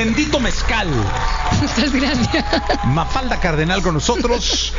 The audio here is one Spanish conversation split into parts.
Bendito mezcal. Muchas gracias. Mafalda Cardenal con nosotros.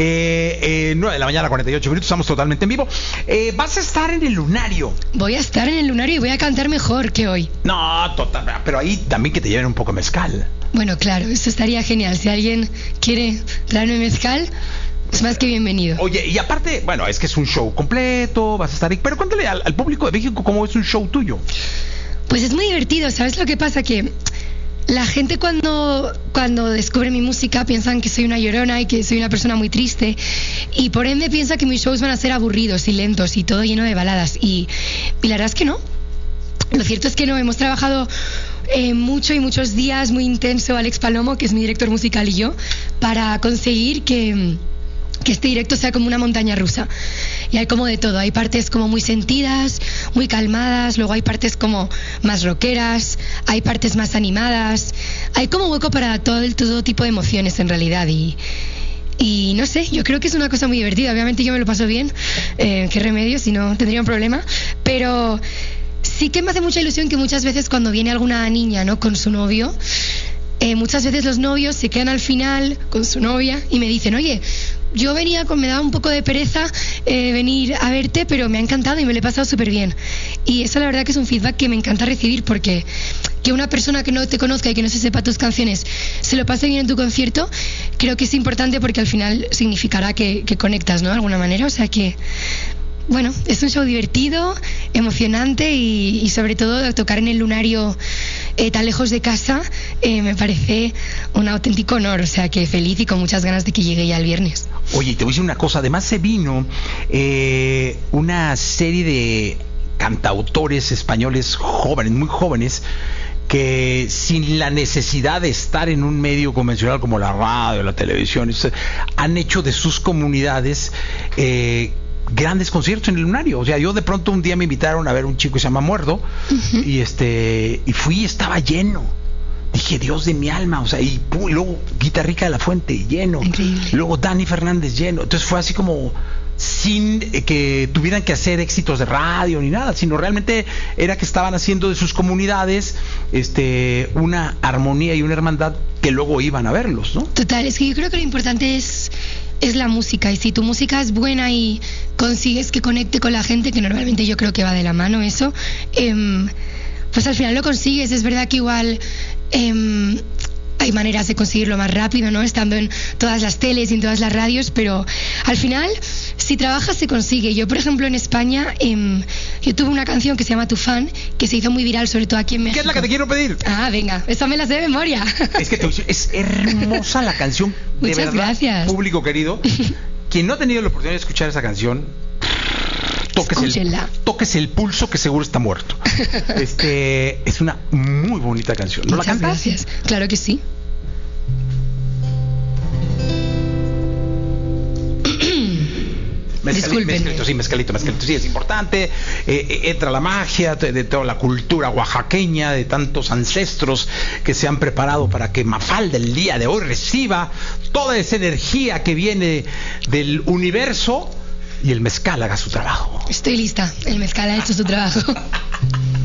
9 de la mañana, 48 minutos. Estamos totalmente en vivo. Vas a estar en el Lunario. Voy a estar en el Lunario y voy a cantar mejor que hoy. No, total. Pero ahí también que te lleven un poco de mezcal. Bueno, claro, eso estaría genial. Si alguien quiere traerme mezcal, es más que bienvenido. Oye, y aparte, bueno, es que es un show completo, vas a estar ahí. Pero cuéntale al público de México cómo es un show tuyo. Pues es muy divertido. ¿Sabes lo que pasa? Que la gente cuando descubre mi música piensan que soy una llorona y que soy una persona muy triste, y por ende piensa que mis shows van a ser aburridos y lentos y todo lleno de baladas, y la verdad es que no. Lo cierto es que no, hemos trabajado mucho y muchos días, muy intenso, Alex Palomo, que es mi director musical, y yo, para conseguir que este directo sea como una montaña rusa. Y hay como de todo, hay partes como muy sentidas, muy calmadas, luego hay partes como más rockeras, hay partes más animadas, hay como hueco para todo tipo de emociones en realidad, y no sé, yo creo que es una cosa muy divertida. Obviamente yo me lo paso bien, qué remedio, si no tendría un problema, pero sí que me hace mucha ilusión que muchas veces cuando viene alguna niña, ¿no?, con su novio, muchas veces los novios se quedan al final con su novia y me dicen: oye, yo me daba un poco de pereza venir a verte, pero me ha encantado y me lo he pasado súper bien. Y eso la verdad que es un feedback que me encanta recibir, porque que una persona que no te conozca y que no se sepa tus canciones se lo pase bien en tu concierto, creo que es importante, porque al final significará que conectas, ¿no?, de alguna manera. O sea que, bueno, es un show divertido, emocionante, y sobre todo tocar en el Lunario tan lejos de casa me parece un auténtico honor. O sea que feliz y con muchas ganas de que llegue ya el viernes. Oye, te voy a decir una cosa. Además se vino una serie de cantautores españoles jóvenes, muy jóvenes, que sin la necesidad de estar en un medio convencional como la radio, la televisión, han hecho de sus comunidades grandes conciertos en el Lunario. O sea, yo de pronto un día me invitaron a ver un chico que se llama Muerdo, y fui y estaba lleno. Dije: Dios de mi alma. O sea, y luego Guitarrica de la Fuente, lleno. Increíble. Luego Dani Fernández, lleno. Entonces fue así como sin que tuvieran que hacer éxitos de radio ni nada, sino realmente era que estaban haciendo de sus comunidades una armonía y una hermandad, que luego iban a verlos, ¿no? Total, es que yo creo que lo importante es la música, y si tu música es buena y consigues que conecte con la gente, que normalmente yo creo que va de la mano eso, pues al final lo consigues. Es verdad que igual hay maneras de conseguirlo más rápido, ¿no?, estando en todas las teles y en todas las radios, pero al final, si trabajas, se consigue. Yo, por ejemplo, en España, yo tuve una canción que se llama Tu Fan, que se hizo muy viral, sobre todo aquí en México. ¿Qué es la que te quiero pedir? Ah, venga, esa me la sé de memoria. Es que es hermosa la canción. De Muchas verdad, gracias. Público querido, quien no ha tenido la oportunidad de escuchar esa canción, tóquese el pulso, que seguro está muerto. Es una muy bonita canción. ¿No la cantas? Gracias. Claro que sí. Mezcalito, sí, es importante. Entra la magia de toda la cultura oaxaqueña, de tantos ancestros que se han preparado para que Mafalda el día de hoy reciba toda esa energía que viene del universo, y el mezcal haga su trabajo. Estoy lista, el mezcal ha hecho su trabajo.